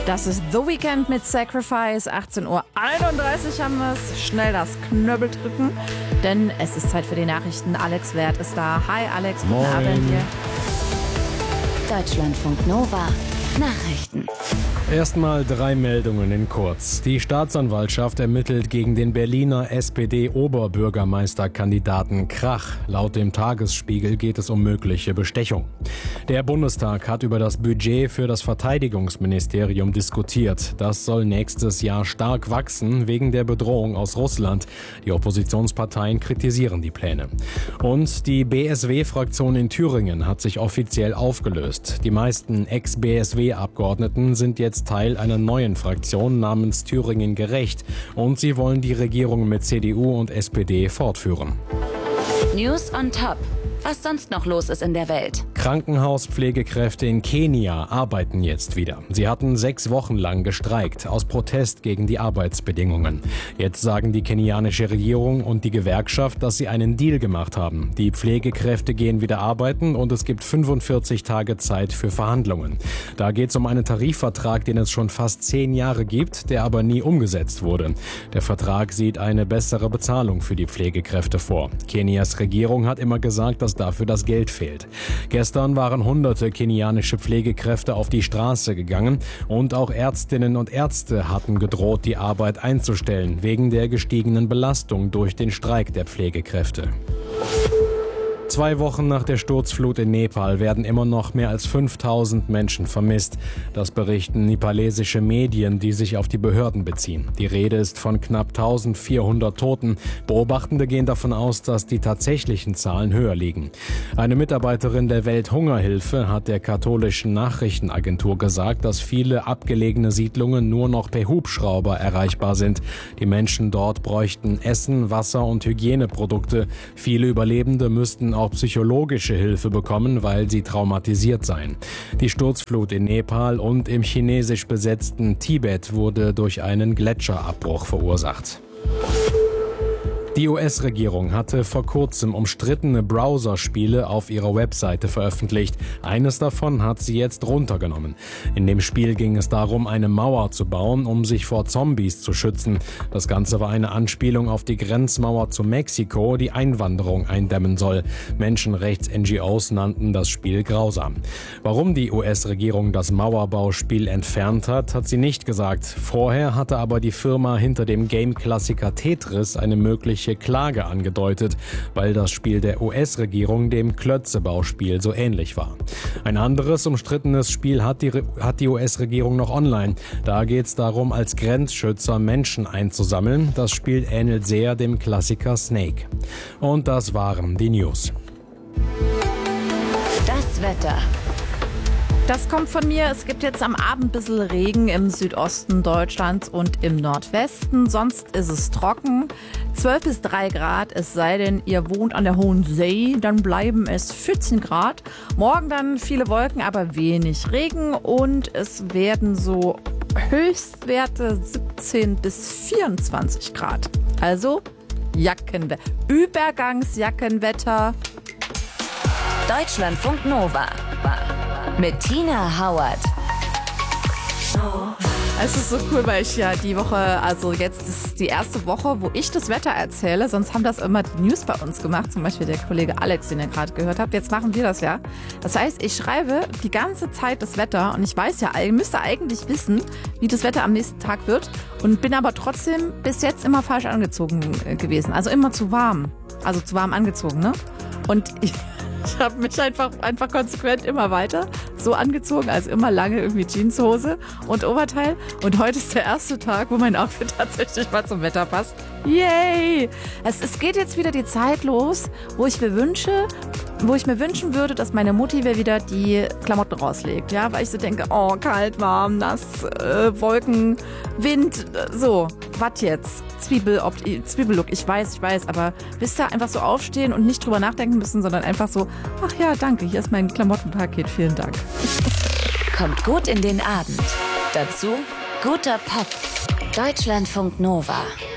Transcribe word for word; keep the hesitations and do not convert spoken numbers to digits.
Das ist The Weeknd mit Sacrifice. achtzehn Uhr einunddreißig haben wir es. Schnell das Knöbel drücken, denn es ist Zeit für die Nachrichten. Alex Wert ist da. Hi Alex, guten Moin. Abend dir. Deutschlandfunk Nova Nachrichten. Erstmal drei Meldungen in kurz. Die Staatsanwaltschaft ermittelt gegen den Berliner S P D-Oberbürgermeisterkandidaten Krach. Laut dem Tagesspiegel geht es um mögliche Bestechung. Der Bundestag hat über das Budget für das Verteidigungsministerium diskutiert. Das soll nächstes Jahr stark wachsen wegen der Bedrohung aus Russland. Die Oppositionsparteien kritisieren die Pläne. Und die B S W-Fraktion in Thüringen hat sich offiziell aufgelöst. Die meisten Ex-B S W-Abgeordneten sind jetzt Teil einer neuen Fraktion namens Thüringen Gerecht und sie wollen die Regierung mit C D U und S P D fortführen. News on Top. Was sonst noch los ist in der Welt. Krankenhauspflegekräfte in Kenia arbeiten jetzt wieder. Sie hatten sechs Wochen lang gestreikt, aus Protest gegen die Arbeitsbedingungen. Jetzt sagen die kenianische Regierung und die Gewerkschaft, dass sie einen Deal gemacht haben. Die Pflegekräfte gehen wieder arbeiten und es gibt fünfundvierzig Tage Zeit für Verhandlungen. Da geht es um einen Tarifvertrag, den es schon fast zehn Jahre gibt, der aber nie umgesetzt wurde. Der Vertrag sieht eine bessere Bezahlung für die Pflegekräfte vor. Kenias Regierung hat immer gesagt, dass dafür das Geld fehlt. Gestern waren hunderte kenianische Pflegekräfte auf die Straße gegangen und auch Ärztinnen und Ärzte hatten gedroht, die Arbeit einzustellen, wegen der gestiegenen Belastung durch den Streik der Pflegekräfte. Zwei Wochen nach der Sturzflut in Nepal werden immer noch mehr als fünftausend Menschen vermisst. Das berichten nepalesische Medien, die sich auf die Behörden beziehen. Die Rede ist von knapp eintausendvierhundert Toten. Beobachtende gehen davon aus, dass die tatsächlichen Zahlen höher liegen. Eine Mitarbeiterin der Welthungerhilfe hat der katholischen Nachrichtenagentur gesagt, dass viele abgelegene Siedlungen nur noch per Hubschrauber erreichbar sind. Die Menschen dort bräuchten Essen, Wasser und Hygieneprodukte. Viele Überlebende müssten auch psychologische Hilfe bekommen, weil sie traumatisiert seien. Die Sturzflut in Nepal und im chinesisch besetzten Tibet wurde durch einen Gletscherabbruch verursacht. Die U S-Regierung hatte vor kurzem umstrittene Browserspiele auf ihrer Webseite veröffentlicht. Eines davon hat sie jetzt runtergenommen. In dem Spiel ging es darum, eine Mauer zu bauen, um sich vor Zombies zu schützen. Das Ganze war eine Anspielung auf die Grenzmauer zu Mexiko, die Einwanderung eindämmen soll. Menschenrechts-N G Os nannten das Spiel grausam. Warum die U S-Regierung das Mauerbauspiel entfernt hat, hat sie nicht gesagt. Vorher hatte aber die Firma hinter dem Game-Klassiker Tetris eine mögliche Klage angedeutet, weil das Spiel der U S-Regierung dem Klötzebauspiel so ähnlich war. Ein anderes umstrittenes Spiel hat die, hat die U S-Regierung noch online. Da geht es darum, als Grenzschützer Menschen einzusammeln. Das Spiel ähnelt sehr dem Klassiker Snake. Und das waren die News. Das Wetter. Das kommt von mir. Es gibt jetzt am Abend ein bisschen Regen im Südosten Deutschlands und im Nordwesten. Sonst ist es trocken. zwölf bis drei Grad, es sei denn, ihr wohnt an der Hohen See. Dann bleiben es vierzehn Grad. Morgen dann viele Wolken, aber wenig Regen. Und es werden so Höchstwerte siebzehn bis vierundzwanzig Grad. Also Jackenwetter. Übergangsjackenwetter. Deutschlandfunk Nova mit Tina Howard. Es ist so cool, weil ich ja die Woche, also jetzt ist die erste Woche, wo ich das Wetter erzähle. Sonst haben das immer die News bei uns gemacht, zum Beispiel der Kollege Alex, den ihr gerade gehört habt. Jetzt machen wir das ja. Das heißt, ich schreibe die ganze Zeit das Wetter und ich weiß ja, ihr müsst eigentlich wissen, wie das Wetter am nächsten Tag wird und bin aber trotzdem bis jetzt immer falsch angezogen gewesen. Also immer zu warm. Also zu warm angezogen, ne? Und ich... Ich habe mich einfach, einfach konsequent immer weiter so angezogen, also immer lange irgendwie Jeanshose und Oberteil. Und heute ist der erste Tag, wo mein Outfit tatsächlich mal zum Wetter passt. Yay! Es, es geht jetzt wieder die Zeit los, wo ich mir wünsche, wo ich mir wünschen würde, dass meine Mutti mir wieder die Klamotten rauslegt. Ja, weil ich so denke, oh, kalt, warm, nass, äh, Wolken, Wind, äh, so. Was jetzt? Zwiebel, Zwiebellook, ich weiß, ich weiß, aber wisst ihr, einfach so aufstehen und nicht drüber nachdenken müssen, sondern einfach so, ach ja, danke, hier ist mein Klamottenpaket, vielen Dank. Kommt gut in den Abend. Dazu guter Pop. Deutschlandfunk Nova.